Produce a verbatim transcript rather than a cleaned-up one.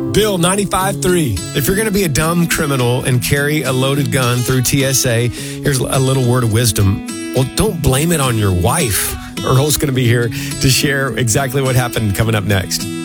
Bill ninety-five three. If you're going to be a dumb criminal and carry a loaded gun through T S A, here's a little word of wisdom. Well, don't blame it on your wife. Earl's going to be here to share exactly what happened coming up next.